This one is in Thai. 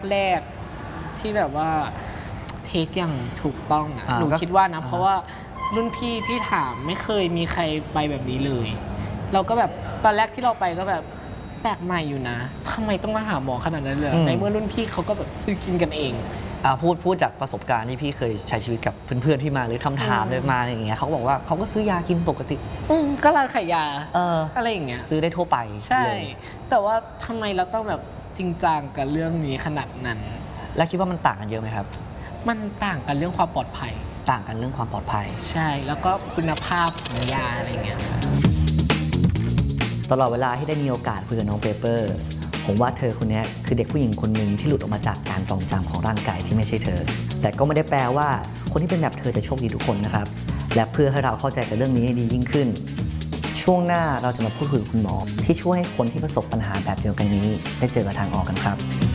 แรกที่แบบว่าเทคอย่างถูกต้องอ่ะหนูคิดว่านะเพราะว่ารุ่นพี่ที่ถามไม่เคยมีใครไปแบบนี้เลยเราก็แบบตอนแรกที่เราไปก็แบบแปลกใหม่อยู่นะทำไมต้องมาหาหมอขนาดนั้นเลยในเมื่อรุ่นพี่เขาก็แบบซื้อกินกันเองพูดจากประสบการณ์ที่พี่เคยใช้ชีวิตกับเพื่อนๆที่มาหรือคำถามเลยมาอย่างเงี้ยเขาบอกว่าเขาก็ซื้อยากินปกติก็ร้านขายยาอะไรอย่างเงี้ยซื้อได้ทั่วไปใช่แต่ว่าทำไมเราต้องแบบจริงจังกับเรื่องนี้ขนาดนั้นแล้วคิดว่ามันต่างกันเยอะไหมครับมันต่างกันเรื่องความปลอดภัยต่างกันเรื่องความปลอดภัยใช่แล้วก็คุณภาพของยาอะไรเงี้ยตลอดเวลาที่ได้มีโอกาสคุยกับน้องเปเปอร์ผมว่าเธอคนนี้คือเด็กผู้หญิงคนหนึ่งที่หลุดออกมาจากการทรงจำของร่างกายที่ไม่ใช่เธอแต่ก็ไม่ได้แปลว่าคนที่เป็นแบบเธอจะโชคดีทุกคนนะครับและเพื่อให้เราเข้าใจกับเรื่องนี้ให้ดียิ่งขึ้นช่วงหน้าเราจะมาพูดคุยกับคุณหมอที่ช่วยให้คนที่ประสบปัญหาแบบเดียวกันนี้ได้เจอกับทางออกกันครับ